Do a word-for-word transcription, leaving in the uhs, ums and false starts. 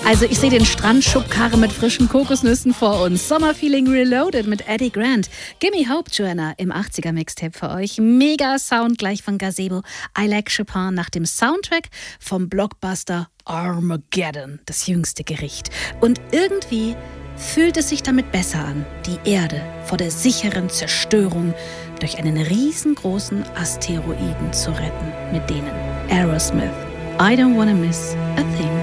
Also ich sehe den Strandschubkarre mit frischen Kokosnüssen vor uns. Sommerfeeling Reloaded mit Eddie Grant. Gimme Hope, Joanna, im achtziger-Mixtape für euch. Mega Sound gleich von Gazebo. I Like Chopin nach dem Soundtrack vom Blockbuster Armageddon, das jüngste Gericht. Und irgendwie fühlt es sich damit besser an, die Erde vor der sicheren Zerstörung durch einen riesengroßen Asteroiden zu retten, mit denen Aerosmith I Don't Wanna Miss a Thing